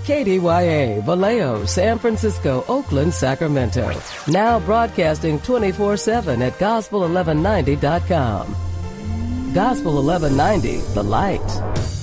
KDYA, Vallejo, San Francisco, Oakland, Sacramento. Now broadcasting 24/7 at gospel1190.com. Gospel 1190, the light.